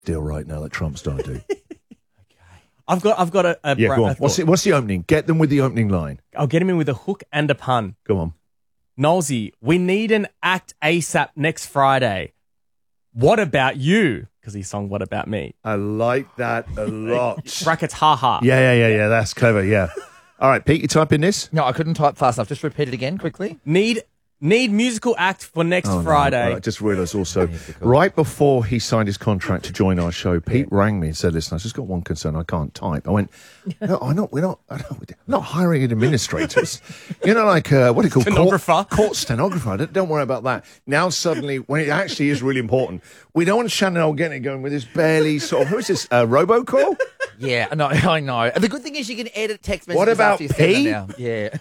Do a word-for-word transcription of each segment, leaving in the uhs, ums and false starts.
deal right now that Trump's don't do. I've got, I've got a. a Yeah, bra- go a on. What's thought. the, what's the opening? Get them with the opening line. I'll get him in with a hook and a pun. Go on. Nolsey, we need an act ASAP next Friday. What about you? Because he sung What About Me. I like that a lot. Brackets, ha ha. Yeah, yeah, yeah, yeah. That's clever, yeah. All right, Pete, you type in this? No, I couldn't type fast enough. Just repeat it again quickly. Need need musical act for next Oh, no. Friday. I just realised also, right before he signed his contract to join our show, Pete rang me and said, listen, I've just got one concern. I can't type. I went, no, I'm not, we're not, I don't, we're not hiring administrators. You know, like, uh, what do you call Stenographer. Court, court stenographer. Don't, don't worry about that. Now suddenly, when it actually is really important, we don't want Shannon O'Gennett going with this barely sort of, who is this, uh, robocall? Yeah, no, I know. The good thing is you can edit text messages What about after you send P? them now. Yeah.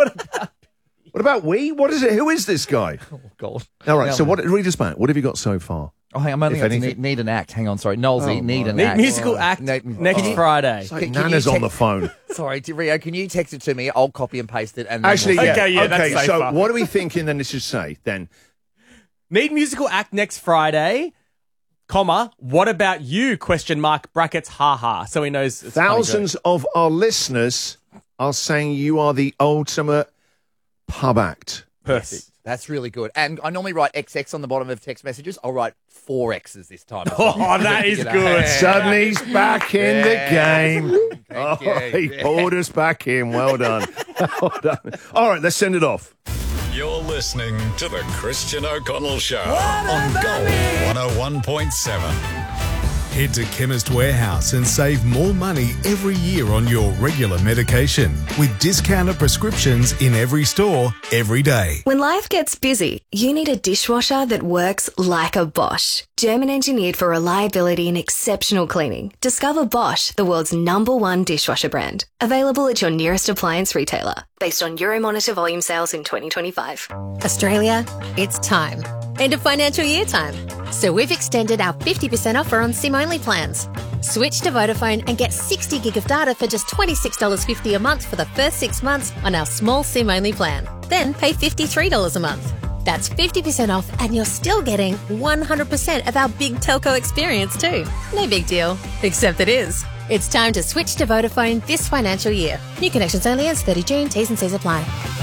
What about we? What is it? Who is this guy? Oh, God. All right, Now- so what, read us back. What have you got so far? Oh, hang on, I'm only If going to anything- need, need an act. Hang on, sorry. Nolsey, Oh, need an Need act. musical act No, next oh. Friday. It's like Can- can you Nana's on text- the phone. Sorry, Rio, can you text it to me? I'll copy and paste it. And then Actually, we'll- yeah. Okay, yeah, that's okay, so safer. what are we thinking then this should say then? Need musical act next Friday, comma, what about you, question mark, brackets, ha ha. So he knows it's funny Thousands of our listeners are saying you are the ultimate pub act. joke. Perfect. That's really good. And I normally write X X on the bottom of text messages. I'll write four X's this time. Oh, that is You know. good. Suddenly he's back in the game. Oh, you. he pulled us back in. Well done. Well done. All right, let's send it off. You're listening to the Christian O'Connell Show on Gold one oh one point seven. Head to Chemist Warehouse and save more money every year on your regular medication with discounted prescriptions in every store, every day. When life gets busy, you need a dishwasher that works like a Bosch. German engineered for reliability and exceptional cleaning. Discover Bosch, the world's number one dishwasher brand. Available at your nearest appliance retailer. Based on Euromonitor volume sales in twenty twenty-five. Australia, it's time. End of financial year time. So we've extended our fifty percent offer on SIM-only plans. Switch to Vodafone and get sixty gig of data for just twenty-six dollars fifty a month for the first six months on our small SIM-only plan. Then pay fifty-three dollars a month. That's fifty percent off and you're still getting one hundred percent of our big telco experience too. No big deal, except it is. It's time to switch to Vodafone this financial year. New connections only ends thirty June. T's and C's apply.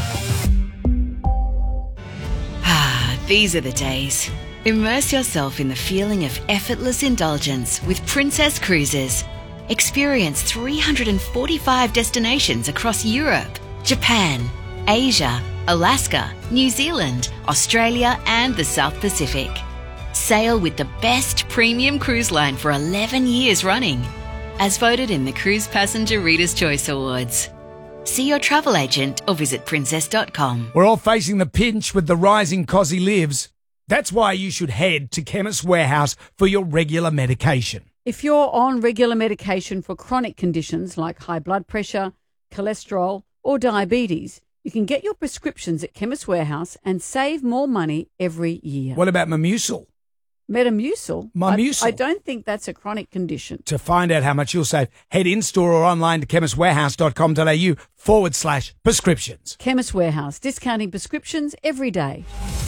Ah, these are the days. Immerse yourself in the feeling of effortless indulgence with Princess Cruises. Experience three hundred forty-five destinations across Europe, Japan, Asia, Alaska, New Zealand, Australia, and the South Pacific. Sail with the best premium cruise line for eleven years running, as voted in the Cruise Passenger Reader's Choice Awards. See your travel agent or visit princess dot com. We're all facing the pinch with the rising cost he lives. That's why you should head to Chemist Warehouse for your regular medication. If you're on regular medication for chronic conditions like high blood pressure, cholesterol, or diabetes, you can get your prescriptions at Chemist Warehouse and save more money every year. What about Metamucil? Metamucil? Metamucil. I, I don't think that's a chronic condition. To find out how much you'll save, head in-store or online to chemist warehouse dot com dot a u forward slash prescriptions. Chemist Warehouse, discounting prescriptions every day.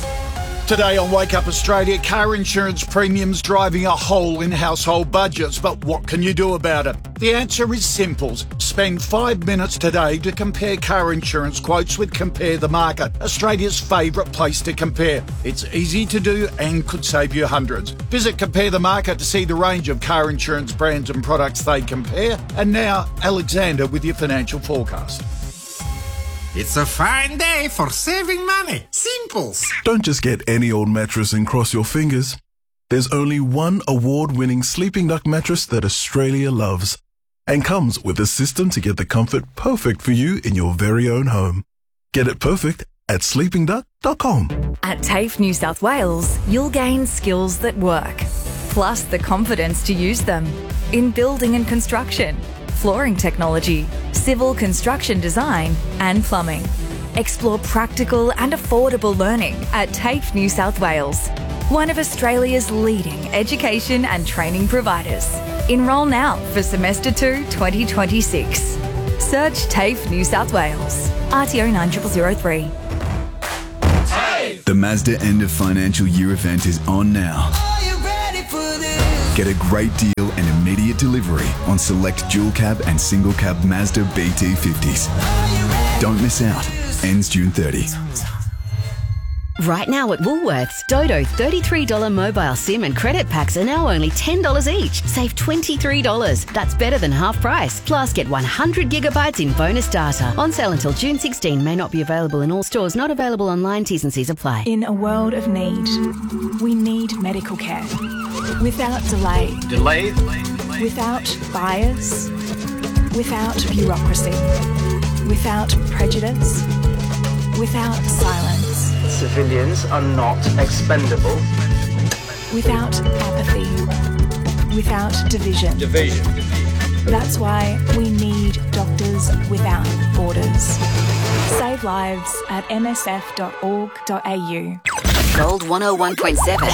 Today on Wake Up Australia, car insurance premiums driving a hole in household budgets. But what can you do about it? The answer is simple. Spend five minutes today to compare car insurance quotes with Compare the Market, Australia's favourite place to compare. It's easy to do and could save you hundreds. Visit Compare the Market to see the range of car insurance brands and products they compare. And now, Alexander with your financial forecast. It's a fine day for saving money. Simples. Don't just get any old mattress and cross your fingers. There's only one award-winning Sleeping Duck mattress that Australia loves and comes with a system to get the comfort perfect for you in your very own home. Get it perfect at sleeping duck dot com. At TAFE New South Wales, you'll gain skills that work, plus the confidence to use them in building and construction, flooring technology, civil construction design and plumbing. Explore practical and affordable learning at TAFE New South Wales, one of Australia's leading education and training providers. Enrol now for Semester two twenty twenty-six. Search TAFE New South Wales. R T O nine zero zero zero three. The Mazda end of financial year event is on now. Are you ready for this? Get a great deal and immediate delivery on select dual cab and single cab Mazda B T fifties. Don't miss out. Ends June thirtieth. Right now at Woolworths, Dodo thirty-three dollars mobile SIM and credit packs are now only ten dollars each. Save twenty-three dollars. That's better than half price. Plus, get one hundred gigabytes in bonus data. On sale until June sixteenth. May not be available in all stores. Not available online. T's and C's apply. In a world of need, we need medical care. Without delay. Delay? Without bias. Without bureaucracy. Without prejudice. Without silence. Civilians are not expendable. Without apathy. Without division. Division. That's why we need Doctors Without Borders. Save lives at m s f dot org dot a u. Gold one oh one point seven.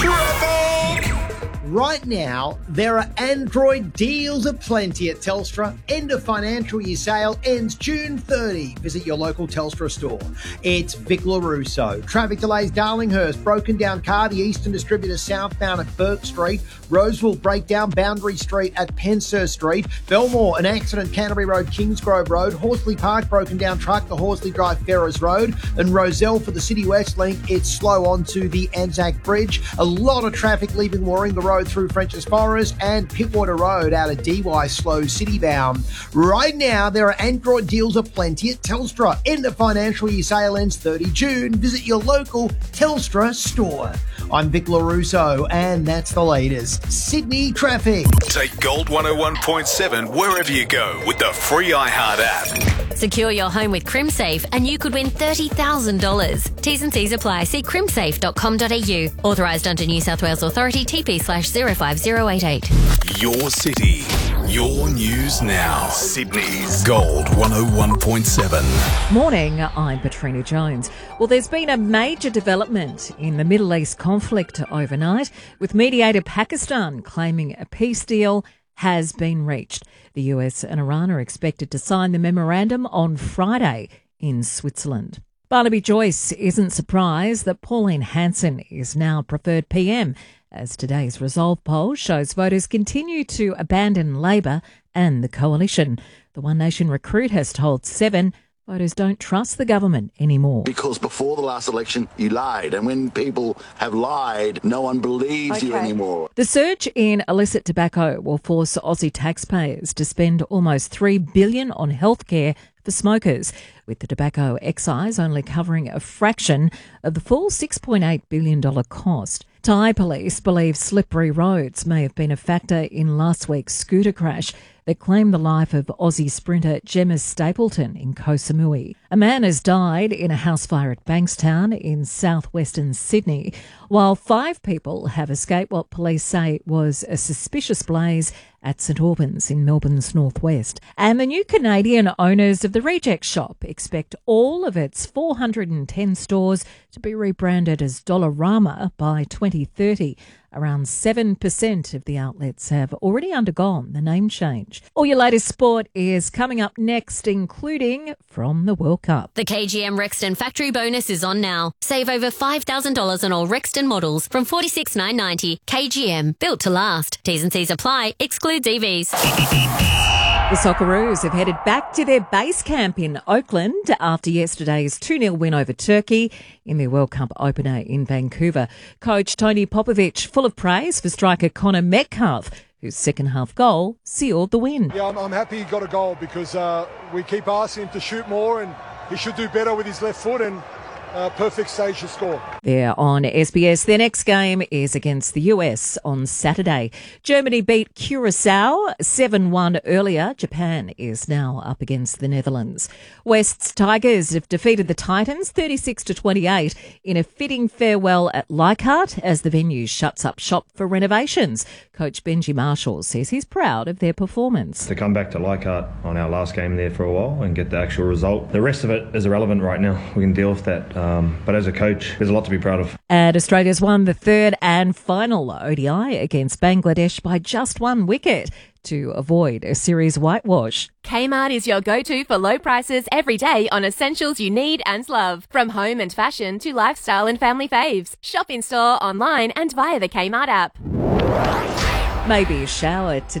Right now, there are Android deals aplenty at Telstra. End of financial year sale ends June thirtieth. Visit your local Telstra store. It's Vic LaRusso. Traffic delays Darlinghurst. Broken down car, the Eastern Distributor southbound at Burke Street. Roseville breakdown, Boundary Street at Penshurst Street. Belmore, an accident, Canterbury Road, Kingsgrove Road. Horsley Park, broken down truck, the Horsley Drive Ferrers Road. And Roselle for the City West link, it's slow onto the Anzac Bridge. A lot of traffic leaving Warringah Road through French's Forest, and Pittwater Road out of D Y slow city bound. Right now, there are Android deals aplenty at Telstra. End of financial year sale ends thirtieth of June. Visit your local Telstra store. I'm Vic LaRusso, and that's the latest Sydney traffic. Take Gold one oh one point seven wherever you go with the free iHeart app. Secure your home with CrimSafe and you could win thirty thousand dollars. T's and C's apply. See crimsafe dot com dot a u. Authorised under New South Wales Authority, T P slash zero five zero eight eight. Your city, your news now. Sydney's Gold one oh one point seven. Morning, I'm Katrina Jones. Well, there's been a major development in the Middle East conflict overnight, with mediator Pakistan claiming a peace deal has been reached. The U S and Iran are expected to sign the memorandum on Friday in Switzerland. Barnaby Joyce isn't surprised that Pauline Hanson is now preferred P M, as today's Resolve poll shows voters continue to abandon Labor and the coalition. The One Nation Recruit has told Seven voters don't trust the government anymore. Because before the last election, you lied. And when people have lied, no one believes Okay. you anymore. The surge in illicit tobacco will force Aussie taxpayers to spend almost three billion dollars on healthcare for smokers, with the tobacco excise only covering a fraction of the full six point eight billion dollars cost. Thai police believe slippery roads may have been a factor in last week's scooter crash that claimed the life of Aussie sprinter Gemma Stapleton in Koh Samui. A man has died in a house fire at Bankstown in southwestern Sydney, while five people have escaped what police say was a suspicious blaze at St Albans in Melbourne's northwest. And the new Canadian owners of the Reject Shop expect all of its four hundred ten stores to be rebranded as Dollarama by twenty thirty. Around seven percent of the outlets have already undergone the name change. All your latest sport is coming up next, including from the World Cup. The K G M Rexton factory bonus is on now. Save over five thousand dollars on all Rexton models from forty-six thousand nine hundred ninety dollars. K G M, built to last. T's and C's apply. Excludes E Vs. The Socceroos have headed back to their base camp in Oakland after yesterday's two nil win over Turkey in their World Cup opener in Vancouver. Coach Tony Popovich full of praise for striker Connor Metcalf, whose second half goal sealed the win. Yeah, I'm, I'm happy he got a goal because uh, we keep asking him to shoot more and he should do better with his left foot, and uh, perfect stage to score. They're on S B S. Their next game is against the U S on Saturday. Germany beat Curacao seven one earlier. Japan is now up against the Netherlands. West's Tigers have defeated the Titans thirty-six to twenty-eight in a fitting farewell at Leichhardt as the venue shuts up shop for renovations. Coach Benji Marshall says he's proud of their performance. To come back to Leichhardt on our last game there for a while and get the actual result. The rest of it is irrelevant right now. We can deal with that. Um, but as a coach, there's a lot to be proud of. And Australia's won the third and final O D I against Bangladesh by just one wicket to avoid a series whitewash. Kmart is your go-to for low prices every day on essentials you need and love. From home and fashion to lifestyle and family faves. Shop in store, online and via the Kmart app. Maybe a shower